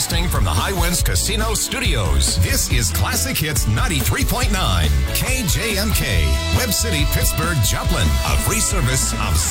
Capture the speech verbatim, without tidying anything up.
Broadcasting from the Highwinds Casino Studios, this is Classic Hits ninety-three point nine. K J M K, Web City, Pittsburgh, Joplin. A free service of